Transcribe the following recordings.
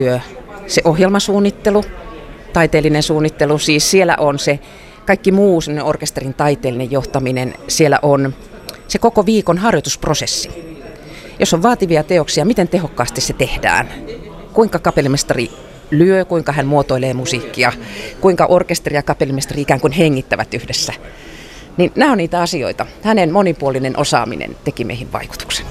Se ohjelmasuunnittelu, taiteellinen suunnittelu, siis siellä on se kaikki muu orkesterin taiteellinen johtaminen, siellä on se koko viikon harjoitusprosessi. Jos on vaativia teoksia, miten tehokkaasti se tehdään, kuinka kapellimestari lyö, kuinka hän muotoilee musiikkia, kuinka orkesteri ja kapellimestari ikään kuin hengittävät yhdessä. Niin nämä on niitä asioita. Hänen monipuolinen osaaminen teki meihin vaikutuksen.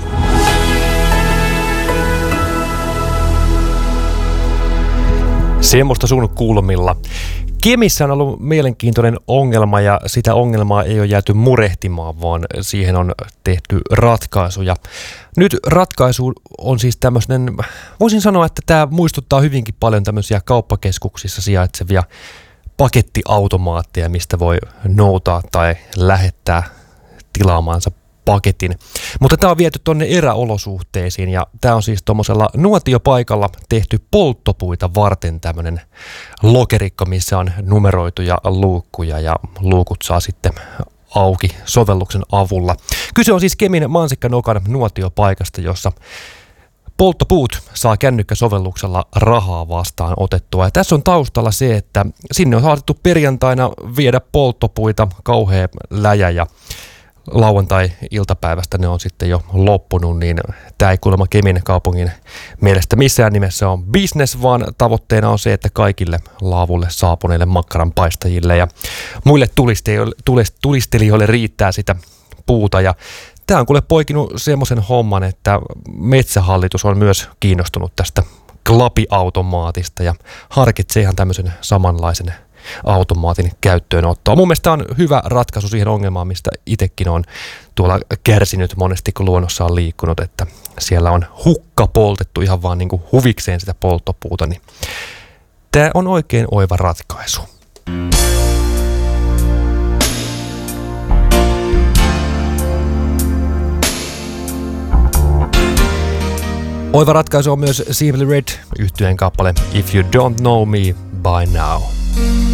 Semmoista sun kulmilla. Kemissä on ollut mielenkiintoinen ongelma ja sitä ongelmaa ei ole jääty murehtimaan, vaan siihen on tehty ratkaisuja. Nyt ratkaisu on siis tämmöinen, voisin sanoa, että tämä muistuttaa hyvinkin paljon tämmöisiä kauppakeskuksissa sijaitsevia pakettiautomaatteja, mistä voi noutaa tai lähettää tilaamaansa paketin. Mutta tämä on viety tuonne eräolosuhteisiin ja tämä on siis tuommoisella nuotiopaikalla tehty polttopuita varten tämmöinen lokerikko, missä on numeroituja luukkuja ja luukut saa sitten auki sovelluksen avulla. Kyse on siis Kemin Mansikkanokan nuotiopaikasta, jossa polttopuut saa kännykkäsovelluksella rahaa vastaan otettua. Ja tässä on taustalla se, että sinne on saatettu perjantaina viedä polttopuita kauhea läjä ja lauantai-iltapäivästä ne on sitten jo loppunut, niin tämä ei kuulemma Kemin kaupungin mielestä missään nimessä on business, vaan tavoitteena on se, että kaikille laavulle saapuneille makkaranpaistajille ja muille tulistelijoille riittää sitä puuta. Ja tämä on kuule poikinut semmoisen homman, että Metsähallitus on myös kiinnostunut tästä klapiautomaatista ja harkitsee ihan tämmöisen samanlaisen automaatin käyttöönottoa. Mun mielestä on hyvä ratkaisu siihen ongelmaan, mistä itsekin on tuolla kärsinyt monesti, kun luonnossa on liikkunut, että siellä on hukka poltettu ihan vaan niin kuin huvikseen sitä polttopuuta, niin tämä on oikein oiva ratkaisu. Oiva ratkaisu on myös Simply Red -yhtyeen kappale If You Don't Know Me By Now.